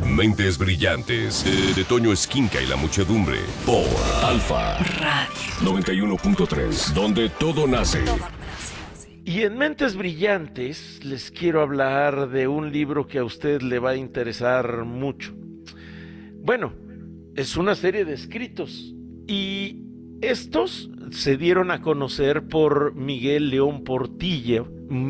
Mentes Brillantes, de Toño Esquinca y la muchedumbre, por Alfa Radio 91.3, donde todo nace. Y en Mentes Brillantes les quiero hablar de un libro que a usted le va a interesar mucho. Bueno, es una serie de escritos y estos se dieron a conocer por Miguel León Portilla,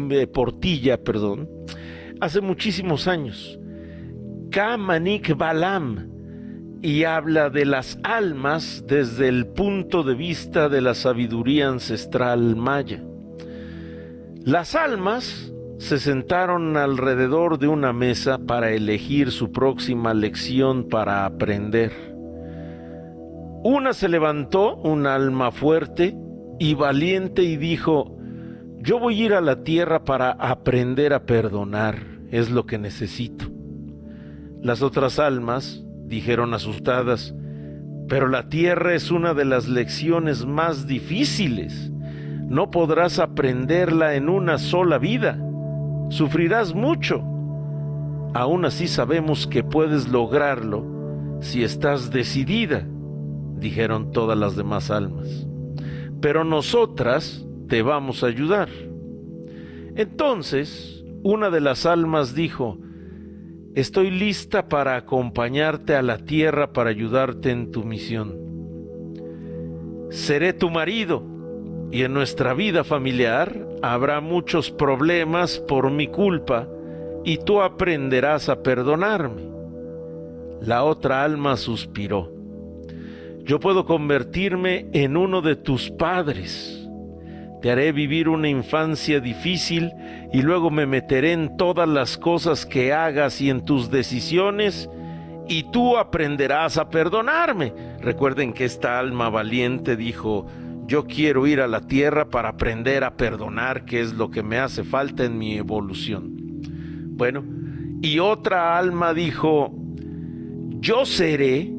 hace muchísimos años. Kamanik Balam, y habla de las almas desde el punto de vista de la sabiduría ancestral maya. Las almas se sentaron alrededor de una mesa para elegir su próxima lección para aprender. Una se levantó, un alma fuerte y valiente, y dijo: yo voy a ir a la tierra para aprender a perdonar, es lo que necesito. Las otras almas dijeron asustadas: pero la tierra es una de las lecciones más difíciles. No podrás aprenderla en una sola vida. Sufrirás mucho. Aún así sabemos que puedes lograrlo si estás decidida, dijeron todas las demás almas. Pero nosotras te vamos a ayudar. Entonces, una de las almas dijo: estoy lista para acompañarte a la tierra para ayudarte en tu misión. Seré tu marido, y en nuestra vida familiar habrá muchos problemas por mi culpa, y tú aprenderás a perdonarme. La otra alma suspiró: yo puedo convertirme en uno de tus padres. Te haré vivir una infancia difícil y luego me meteré en todas las cosas que hagas y en tus decisiones, y tú aprenderás a perdonarme. Recuerden que esta alma valiente dijo: yo quiero ir a la tierra para aprender a perdonar, que es lo que me hace falta en mi evolución. Bueno, y otra alma dijo: yo seré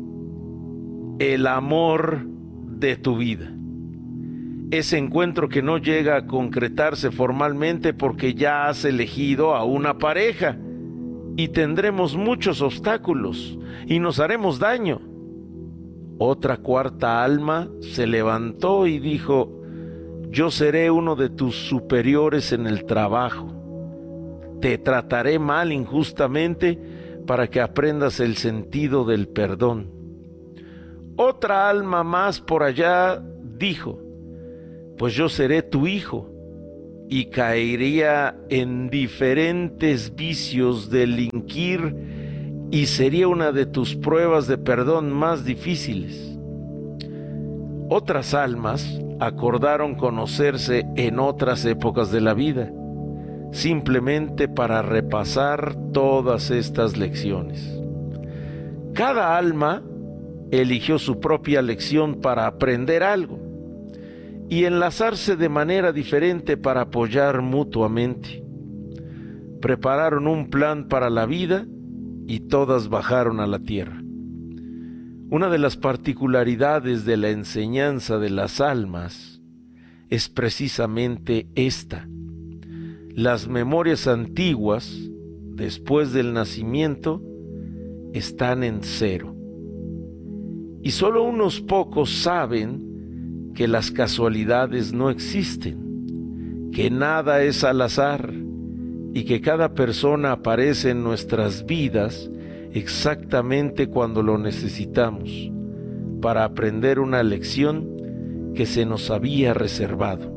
el amor de tu vida. Ese encuentro que no llega a concretarse formalmente porque ya has elegido a una pareja, y tendremos muchos obstáculos y nos haremos daño. Otra cuarta alma se levantó y dijo: yo seré uno de tus superiores en el trabajo. Te trataré mal injustamente para que aprendas el sentido del perdón. Otra alma más por allá dijo: pues yo seré tu hijo, y caería en diferentes vicios de delinquir, y sería una de tus pruebas de perdón más difíciles. Otras almas acordaron conocerse en otras épocas de la vida, simplemente para repasar todas estas lecciones. Cada alma eligió su propia lección para aprender algo y enlazarse de manera diferente para apoyar mutuamente. Prepararon un plan para la vida y todas bajaron a la tierra. Una de las particularidades de la enseñanza de las almas es precisamente esta. Las memorias antiguas, después del nacimiento, están en cero. Y solo unos pocos saben que las casualidades no existen, que nada es al azar y que cada persona aparece en nuestras vidas exactamente cuando lo necesitamos, para aprender una lección que se nos había reservado.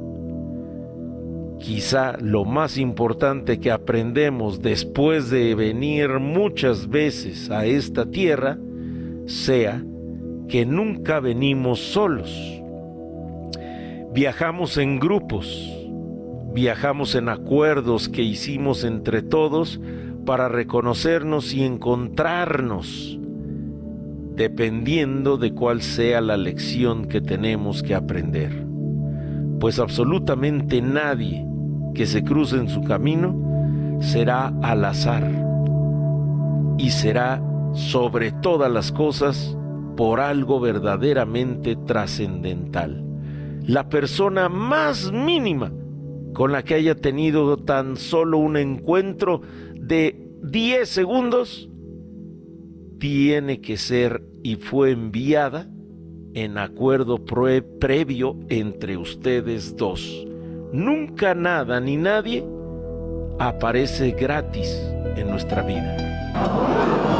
Quizá lo más importante que aprendemos después de venir muchas veces a esta tierra sea que nunca venimos solos. Viajamos en grupos, viajamos en acuerdos que hicimos entre todos para reconocernos y encontrarnos, dependiendo de cuál sea la lección que tenemos que aprender. Pues absolutamente nadie que se cruce en su camino será al azar, y será sobre todas las cosas por algo verdaderamente trascendental. La persona más mínima con la que haya tenido tan solo un encuentro de 10 segundos tiene que ser y fue enviada en acuerdo previo entre ustedes dos. Nunca nada ni nadie aparece gratis en nuestra vida.